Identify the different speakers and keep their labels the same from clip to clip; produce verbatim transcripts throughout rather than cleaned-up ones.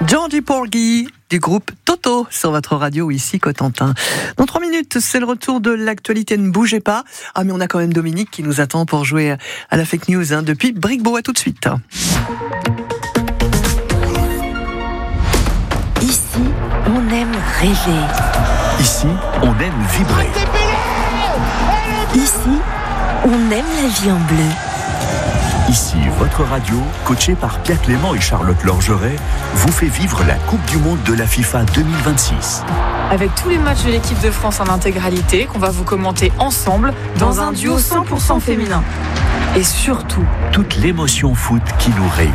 Speaker 1: Georgie Porgy du groupe Toto sur votre radio ici Cotentin. Dans trois minutes, c'est le retour de l'actualité. Ne bougez pas. Ah mais on a quand même Dominique qui nous attend pour jouer à la fake news hein, depuis Bricbo. À tout de suite.
Speaker 2: Ici, on aime rêver.
Speaker 3: Ici, on aime vibrer.
Speaker 2: Ici, on aime la vie en bleu.
Speaker 3: Ici, votre radio, coachée par Pierre Clément et Charlotte Lorgeret, vous fait vivre la Coupe du Monde de la FIFA deux mille vingt-six.
Speaker 4: Avec tous les matchs de l'équipe de France en intégralité, qu'on va vous commenter ensemble dans, dans un duo cent pour cent féminin. Et surtout,
Speaker 3: toute l'émotion foot qui nous réunit.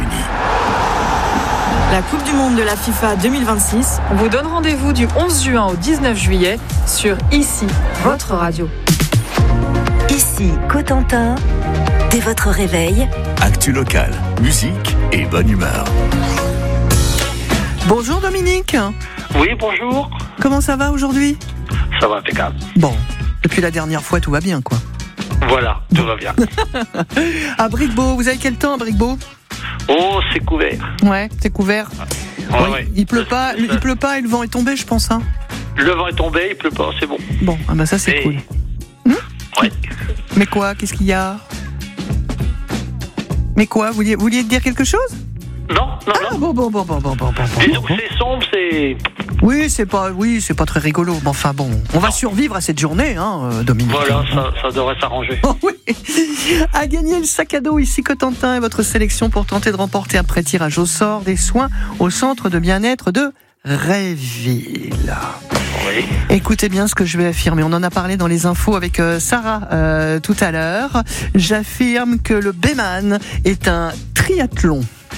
Speaker 4: La Coupe du Monde de la FIFA deux mille vingt-six, on vous donne rendez-vous du onze juin au dix-neuf juillet sur Ici, votre radio.
Speaker 2: Ici, Cotentin, dès votre réveil.
Speaker 3: Actu locale, musique et bonne humeur.
Speaker 1: Bonjour Dominique.
Speaker 5: Oui, bonjour.
Speaker 1: Comment ça va aujourd'hui ?
Speaker 5: Ça va impeccable.
Speaker 1: Bon, depuis la dernière fois, tout va bien quoi.
Speaker 5: Voilà, tout va bien.
Speaker 1: À Bricbo, vous avez quel temps à Bricbo ?
Speaker 5: Oh, c'est couvert.
Speaker 1: Ouais, c'est couvert.
Speaker 5: Ouais,
Speaker 1: Ouais,
Speaker 5: ouais.
Speaker 1: Il pleut pas, il pleut pas et le vent est tombé, je pense. Hein.
Speaker 5: Le vent est tombé, il pleut pas, c'est bon.
Speaker 1: Bon, ah bah ça c'est
Speaker 5: Et-
Speaker 1: cool.
Speaker 5: Ouais.
Speaker 1: Mais quoi ? Qu'est-ce qu'il y a ? Mais quoi ? Vous vouliez, vous vouliez dire quelque chose ?
Speaker 5: Non, non,
Speaker 1: Ah
Speaker 5: non.
Speaker 1: bon, bon, bon, bon, bon, bon, bon.
Speaker 5: Disons que c'est sombre, c'est...
Speaker 1: Oui, c'est pas, oui, c'est pas très rigolo. Mais enfin bon, on va survivre à cette journée, hein, euh, Dominique.
Speaker 5: Voilà, ça, ça devrait s'arranger.
Speaker 1: Oh oui. À gagner le sac à dos ici Cotentin et votre sélection pour tenter de remporter après tirage au sort des soins au centre de bien-être de Réville.
Speaker 5: Oui.
Speaker 1: Écoutez bien ce que je vais affirmer. On en a parlé dans les infos avec euh, Sarah euh, tout à l'heure. J'affirme que le Béman est un triathlon.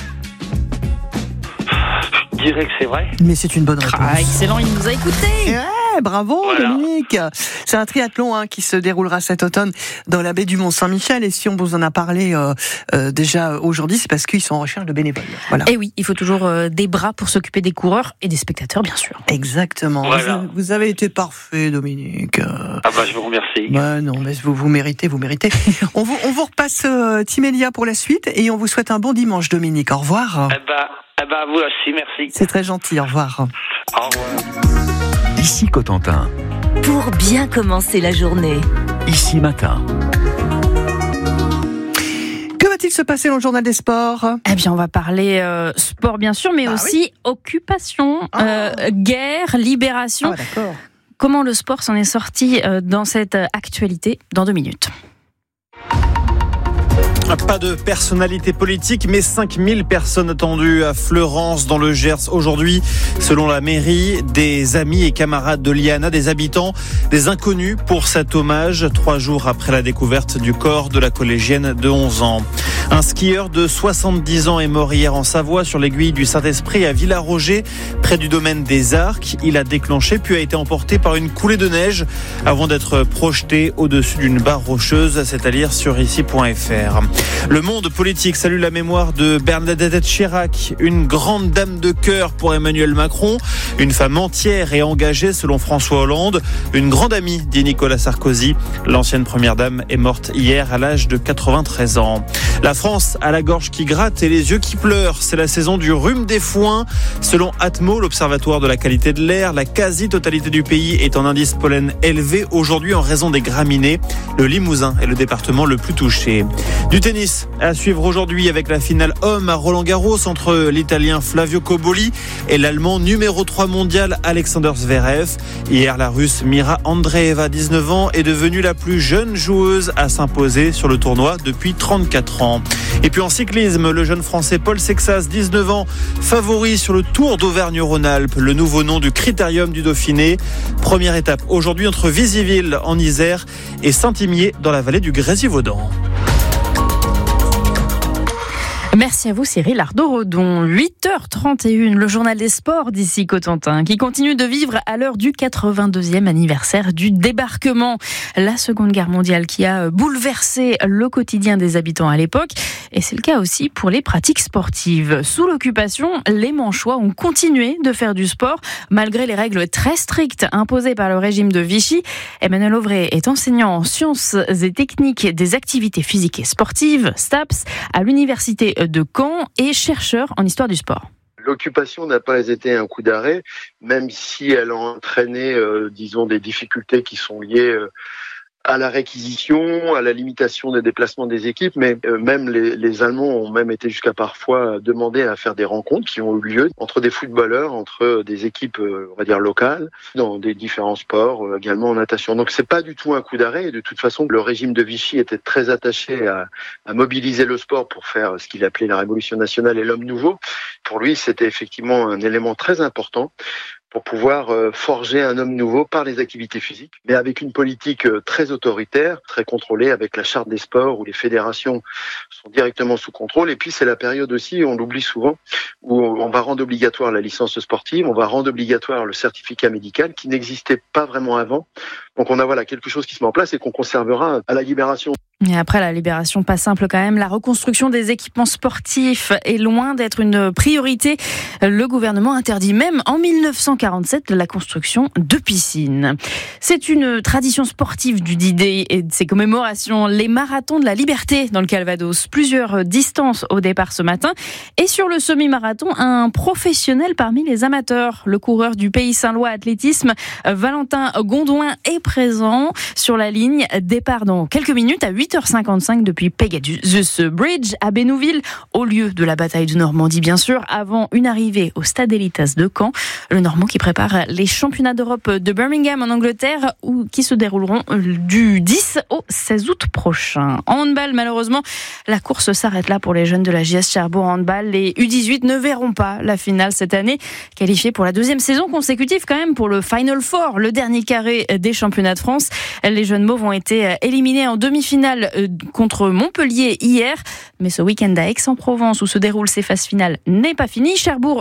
Speaker 5: Je dirais que c'est vrai.
Speaker 1: Mais c'est une bonne réponse.
Speaker 2: Ah, excellent, il nous a écoutés.
Speaker 1: Ouais, bravo
Speaker 5: Voilà.
Speaker 1: Dominique. C'est un triathlon hein, qui se déroulera cet automne dans la baie du Mont-Saint-Michel. Et si on vous en a parlé euh, euh, déjà aujourd'hui, c'est parce qu'ils sont en recherche de bénévoles. Voilà.
Speaker 6: Et oui, il faut toujours euh, des bras pour s'occuper des coureurs et des spectateurs, bien sûr.
Speaker 1: Exactement.
Speaker 5: Voilà.
Speaker 1: Vous, vous avez été parfait, Dominique. Euh,
Speaker 5: Ah bah, je vous remercie.
Speaker 1: bah non, mais vous vous méritez, vous méritez. on vous on vous repasse euh, Timélia pour la suite et on vous souhaite un bon dimanche, Dominique. Au revoir.
Speaker 5: Eh bah, eh bah, vous aussi, merci.
Speaker 1: C'est très gentil. Au revoir.
Speaker 5: Au revoir.
Speaker 3: Ici Cotentin,
Speaker 2: Pour bien commencer la journée.
Speaker 3: ici matin.
Speaker 1: Que va-t-il se passer dans le journal des sports ?
Speaker 6: Eh bien, on va parler euh, sport, bien sûr, mais
Speaker 1: Bah
Speaker 6: aussi occupation,
Speaker 1: Ah.
Speaker 6: euh, guerre, libération.
Speaker 1: Ah d'accord.
Speaker 6: Comment le sport s'en est sorti euh, dans cette euh, actualité dans deux minutes.
Speaker 7: Pas de personnalité politique, mais cinq mille personnes attendues à Fleurance dans le Gers aujourd'hui. Selon la mairie, des amis et camarades de Liana, des habitants, des inconnus pour cet hommage, trois jours après la découverte du corps de la collégienne de onze ans. Un skieur de soixante-dix ans est mort hier en Savoie sur l'aiguille du Saint-Esprit à Villaroger, près du domaine des Arcs. Il a déclenché puis a été emporté par une coulée de neige avant d'être projeté au-dessus d'une barre rocheuse, c'est à lire sur ici point f r. Le monde politique salue la mémoire de Bernadette Chirac, une grande dame de cœur pour Emmanuel Macron, une femme entière et engagée selon François Hollande, une grande amie, dit Nicolas Sarkozy. L'ancienne première dame est morte hier à l'âge de quatre-vingt-treize ans. La France a la gorge qui gratte et les yeux qui pleurent. C'est la saison du rhume des foins. Selon Atmo, l'Observatoire de la qualité de l'air, la quasi-totalité du pays est en indice pollen élevé aujourd'hui en raison des graminées. Le Limousin est le département le plus touché. Du tennis à suivre aujourd'hui avec la finale homme à Roland-Garros entre l'Italien Flavio Cobolli et l'Allemand numéro trois mondial Alexander Zverev. Hier, la Russe Mira Andreeva, dix-neuf ans, est devenue la plus jeune joueuse à s'imposer sur le tournoi depuis trente-quatre ans. Et puis en cyclisme, le jeune Français Paul Sexas, dix-neuf ans, favori sur le Tour d'Auvergne-Rhône-Alpes, le nouveau nom du Critérium du Dauphiné. Première étape aujourd'hui entre Visiville en Isère et Saint-Imier dans la vallée du Grésivaudan.
Speaker 6: Merci à vous Cyril Ardo-Rodon. huit heures trente et une, le journal des sports d'ici Cotentin, qui continue de vivre à l'heure du quatre-vingt-deuxième anniversaire du débarquement. La Seconde Guerre mondiale qui a bouleversé le quotidien des habitants à l'époque. Et c'est le cas aussi pour les pratiques sportives. Sous l'occupation, les Manchois ont continué de faire du sport, malgré les règles très strictes imposées par le régime de Vichy. Emmanuel Auvray est enseignant en sciences et techniques des activités physiques et sportives, STAPS, à l'université de Caen et chercheur en histoire du sport.
Speaker 8: L'occupation n'a pas été un coup d'arrêt, même si elle a entraîné, euh, disons, des difficultés qui sont liées euh, à la réquisition, à la limitation des déplacements des équipes, mais euh, même les, les Allemands ont même été jusqu'à parfois demander à faire des rencontres qui ont eu lieu entre des footballeurs, entre des équipes, euh, on va dire, locales, dans des différents sports, euh, également en natation. Donc c'est pas du tout un coup d'arrêt, et de toute façon, le régime de Vichy était très attaché à, à mobiliser le sport pour faire ce qu'il appelait la révolution nationale et l'homme nouveau. Pour lui, c'était effectivement un élément très important pour pouvoir euh, forger un homme nouveau par les activités physiques, mais avec une politique euh, très autoritaire, très contrôlée, avec la charte des sports où les fédérations sont directement sous contrôle. Et puis c'est la période aussi, on l'oublie souvent, où on va rendre obligatoire la licence sportive, on va rendre obligatoire le certificat médical qui n'existait pas vraiment avant. Donc on a voilà quelque chose qui se met en place et qu'on conservera à la Libération.
Speaker 6: Et après la Libération, pas simple quand même. La reconstruction des équipements sportifs est loin d'être une priorité. Le gouvernement interdit même en mille neuf cent quarante-sept la construction de piscines. C'est une tradition sportive du D-Day et de ses commémorations. Les marathons de la liberté dans le Calvados. Plusieurs distances au départ ce matin. Et sur le semi-marathon, un professionnel parmi les amateurs. Le coureur du Pays Saint-Lois Athlétisme, Valentin Gondouin, est présent sur la ligne. Départ dans quelques minutes à huit heures cinquante-cinq depuis Pegasus Bridge à Bénouville, au lieu de la bataille de Normandie bien sûr, avant une arrivée au Stade Elitas de Caen. Le Normand qui prépare les championnats d'Europe de Birmingham en Angleterre, où, qui se dérouleront du dix au seize août prochain. En handball, malheureusement, la course s'arrête là pour les jeunes de la J S Cherbourg Handball. Les U dix-huit ne verront pas la finale cette année, qualifiés pour la deuxième saison consécutive quand même pour le Final Four, le dernier carré des championnats de France. Les jeunes mauves ont été éliminés en demi-finale contre Montpellier hier, mais ce week-end à Aix-en-Provence où se déroulent ces phases finales n'est pas fini. Cherbourg